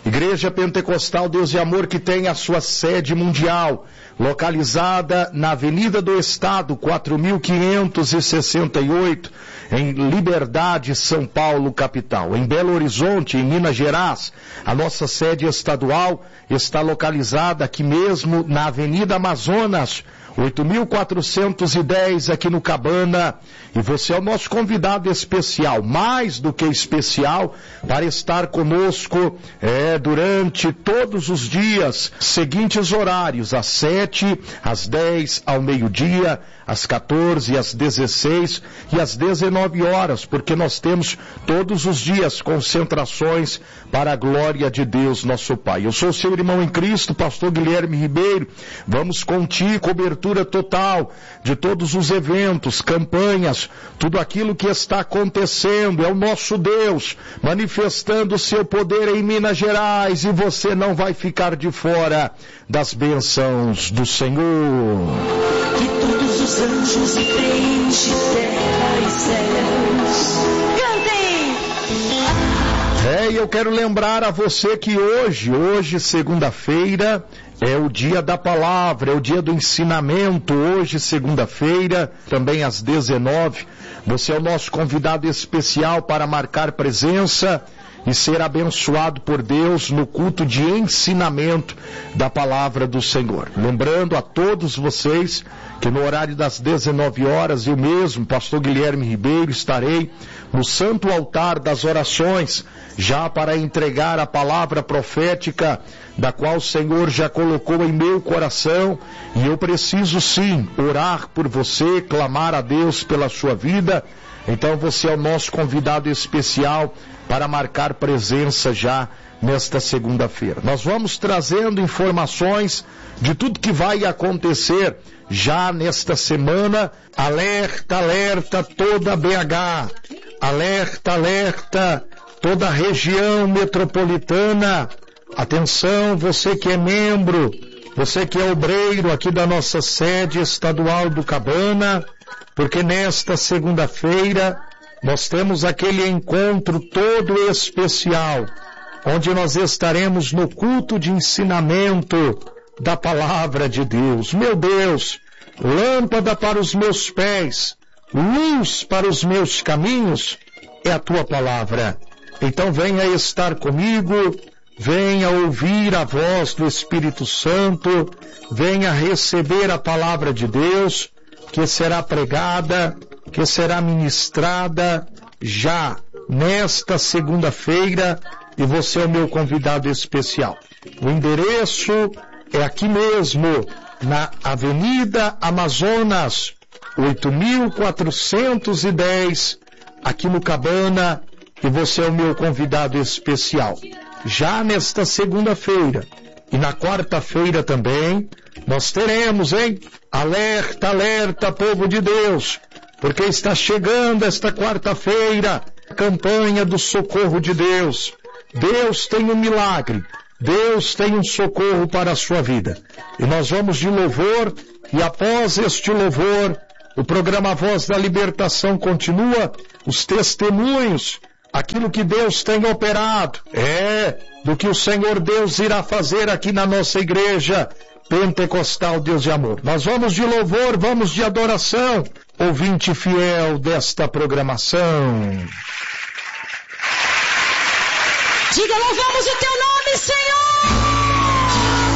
Igreja Pentecostal Deus de Amor, que tem a sua sede mundial, localizada na Avenida do Estado, 4568, em Liberdade, São Paulo, capital. Em Belo Horizonte, em Minas Gerais, a nossa sede estadual está localizada aqui mesmo na Avenida Amazonas, 8.410, aqui no Cabana, e você é o nosso convidado especial, mais do que especial, para estar conosco durante todos os dias, seguintes horários, às 7, às 10, ao meio-dia, às 14, às 16 e às 19 horas, porque nós temos todos os dias concentrações para a glória de Deus, nosso Pai. Eu sou seu irmão em Cristo, pastor Guilherme Ribeiro. Vamos contigo, cobertura total de todos os eventos, campanhas, tudo aquilo que está acontecendo. É o nosso Deus manifestando o seu poder em Minas Gerais, e você não vai ficar de fora das bênçãos do Senhor. Que todos os anjos e preenche terra e céus. Cantem! E eu quero lembrar a você que hoje, segunda-feira, é o dia da palavra, é o dia do ensinamento. Hoje, segunda-feira, também às 19, você é o nosso convidado especial para marcar presença e ser abençoado por Deus no culto de ensinamento da palavra do Senhor. Lembrando a todos vocês que no horário das 19 horas, eu mesmo, pastor Guilherme Ribeiro, estarei no Santo Altar das Orações, já para entregar a palavra profética, da qual o Senhor já colocou em meu coração, e eu preciso sim orar por você, clamar a Deus pela sua vida. Então você é o nosso convidado especial para marcar presença já nesta segunda-feira. Nós vamos trazendo informações de tudo que vai acontecer já nesta semana. Alerta, alerta toda a BH, alerta, alerta toda a região metropolitana. Atenção, você que é membro, você que é obreiro aqui da nossa sede estadual do Cabana, porque nesta segunda-feira nós temos aquele encontro todo especial, onde nós estaremos no culto de ensinamento da palavra de Deus. Meu Deus, lâmpada para os meus pés, luz para os meus caminhos, é a tua palavra. Então venha estar comigo, venha ouvir a voz do Espírito Santo, venha receber a palavra de Deus, que será pregada, que será ministrada já nesta segunda-feira, e você é o meu convidado especial. O endereço é aqui mesmo, na Avenida Amazonas, 8.410, aqui no Cabana, e você é o meu convidado especial. Já nesta segunda-feira e na quarta-feira também, nós teremos, alerta, alerta, povo de Deus, porque está chegando esta quarta-feira a campanha do socorro de Deus. Deus tem um milagre, Deus tem um socorro para a sua vida. E nós vamos de louvor, e após este louvor, o programa Voz da Libertação continua, os testemunhos, aquilo que Deus tem operado, do que o Senhor Deus irá fazer aqui na nossa igreja Pentecostal Deus de Amor. Nós vamos de louvor, vamos de adoração, ouvinte fiel desta programação. Diga, louvamos o teu nome, Senhor!